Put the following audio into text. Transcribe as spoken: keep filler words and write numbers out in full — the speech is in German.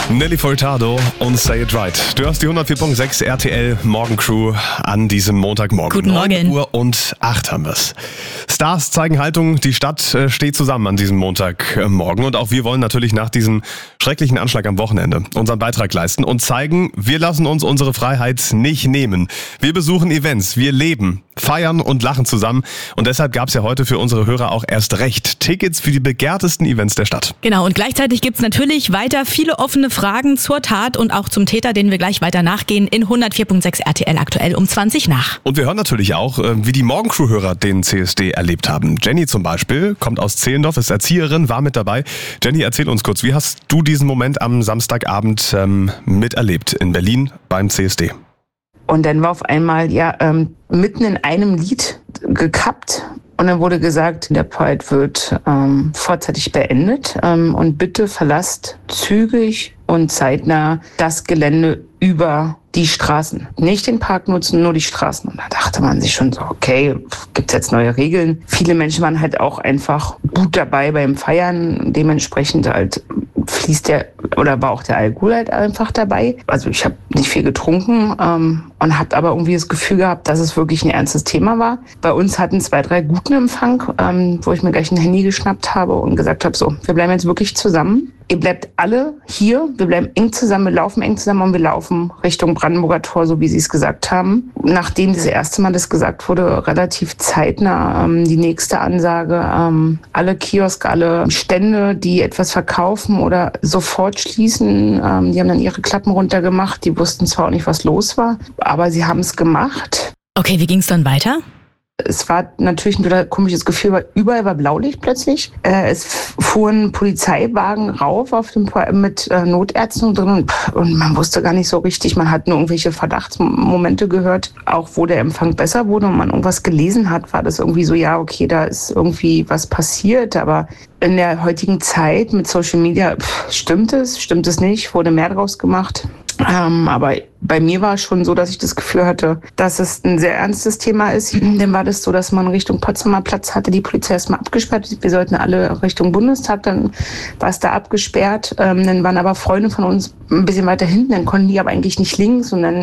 Nelly Furtado und Say It Right. Du hast die hundertvier Komma sechs R T L Morgencrew an diesem Montagmorgen. Guten Morgen. neun Uhr und acht haben wir's. Stars zeigen Haltung, die Stadt steht zusammen an diesem Montagmorgen. Und auch wir wollen natürlich nach diesem schrecklichen Anschlag am Wochenende unseren Beitrag leisten und zeigen, wir lassen uns unsere Freiheit nicht nehmen. Wir besuchen Events, wir leben, feiern und lachen zusammen. Und deshalb gab's ja heute für unsere Hörer auch erst recht Tickets für die begehrtesten Events der Stadt. Genau, und gleichzeitig gibt's natürlich weiter viele offene Fragen zur Tat und auch zum Täter, denen wir gleich weiter nachgehen in hundertvier Komma sechs R T L aktuell um zwanzig nach. Und wir hören natürlich auch, wie die Morgencrew-Hörer den C S D erlebt haben. Jenny zum Beispiel kommt aus Zehlendorf, ist Erzieherin, war mit dabei. Jenny, erzähl uns kurz, wie hast du diesen Moment am Samstagabend ähm, miterlebt in Berlin beim C S D? Und dann war auf einmal ja ähm, mitten in einem Lied gekappt. Und dann wurde gesagt, der Pride wird ähm, vorzeitig beendet ähm, und bitte verlasst zügig und zeitnah das Gelände über die Straßen. Nicht den Park nutzen, nur die Straßen. Und da dachte man sich schon so, okay, gibt's jetzt neue Regeln? Viele Menschen waren halt auch einfach gut dabei beim Feiern. Dementsprechend halt fließt der, oder war auch der Alkohol halt einfach dabei. Also ich habe nicht viel getrunken ähm, und habe aber irgendwie das Gefühl gehabt, dass es wirklich ein ernstes Thema war. Bei uns hatten zwei, drei guten Empfang, ähm, wo ich mir gleich ein Handy geschnappt habe und gesagt habe, so, wir bleiben jetzt wirklich zusammen. Ihr bleibt alle hier, wir bleiben eng zusammen, wir laufen eng zusammen und wir laufen Richtung Brandenburger Tor, so wie sie es gesagt haben. Nachdem das erste Mal das gesagt wurde, relativ zeitnah ähm, die nächste Ansage, ähm, alle Kioske, alle Stände, die etwas verkaufen oder sofort schließen, ähm, die haben dann ihre Klappen runtergemacht, die wussten zwar auch nicht, was los war, aber sie haben es gemacht. Okay, wie ging's dann weiter? Es war natürlich ein total komisches Gefühl, weil überall war Blaulicht plötzlich. Äh, es fuhren Polizeiwagen rauf auf dem, mit äh, Notärzten drin und, und man wusste gar nicht so richtig. Man hat nur irgendwelche Verdachtsmomente gehört. Auch wo der Empfang besser wurde und man irgendwas gelesen hat, war das irgendwie so, ja, okay, da ist irgendwie was passiert. Aber in der heutigen Zeit mit Social Media, pff, stimmt es, stimmt es nicht, wurde mehr draus gemacht. Ähm, aber bei mir war es schon so, dass ich das Gefühl hatte, dass es ein sehr ernstes Thema ist. Dann war das so, dass man Richtung Potsdamer Platz hatte, die Polizei erstmal abgesperrt. Wir sollten alle Richtung Bundestag, dann war es da abgesperrt. Ähm, dann waren aber Freunde von uns ein bisschen weiter hinten, dann konnten die aber eigentlich nicht links und dann